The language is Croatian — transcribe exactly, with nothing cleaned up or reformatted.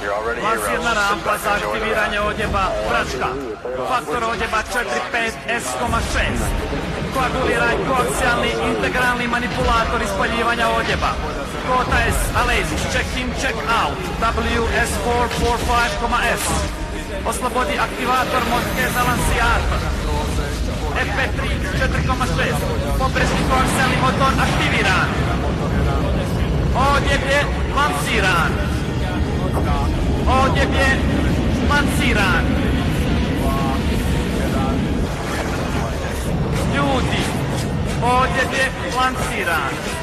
Lansirna rampa za aktiviranje odjeba Bračka. Faktor odjeba četiri pet S šest. Koaguliraj koaksijalni integralni manipulator ispaljivanja odjeba. Kota S Alezis, check in, check out. W S četiri četiri pet S. Oslobodi aktivator motke za lansijator. F P tri četiri šest. Poprečni koaksijalni motor aktiviran. Odjeb je lansiran. Odjeb je lansiran. Ljudi, odjeb je lansiran.